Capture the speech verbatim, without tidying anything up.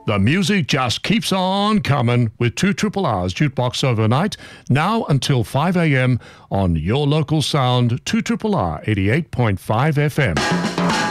The music just keeps on coming with two Triple R's Jukebox Overnight, now until five a.m. on your local sound, two Triple R eighty-eight point five F M.